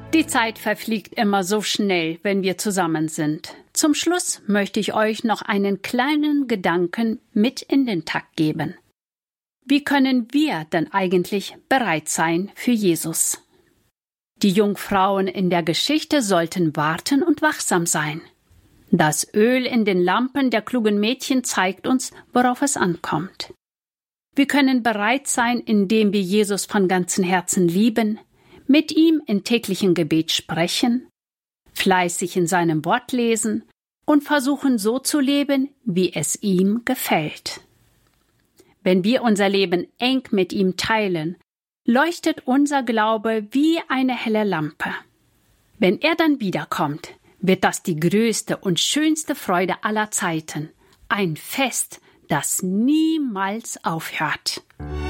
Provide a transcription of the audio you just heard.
Die Zeit verfliegt immer so schnell, wenn wir zusammen sind. Zum Schluss möchte ich euch noch einen kleinen Gedanken mit in den Takt geben. Wie können wir denn eigentlich bereit sein für Jesus? Die Jungfrauen in der Geschichte sollten warten und wachsam sein. Das Öl in den Lampen der klugen Mädchen zeigt uns, worauf es ankommt. Wir können bereit sein, indem wir Jesus von ganzem Herzen lieben, mit ihm in täglichem Gebet sprechen, fleißig in seinem Wort lesen und versuchen so zu leben, wie es ihm gefällt. Wenn wir unser Leben eng mit ihm teilen, leuchtet unser Glaube wie eine helle Lampe. Wenn er dann wiederkommt, wird das die größte und schönste Freude aller Zeiten, ein Fest, das niemals aufhört.